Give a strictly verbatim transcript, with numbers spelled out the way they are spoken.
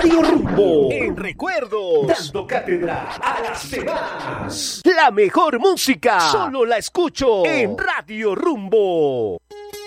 Radio Rumbo. En recuerdos. Dando cátedra a las demás. La mejor música. Solo la escucho en Radio Rumbo.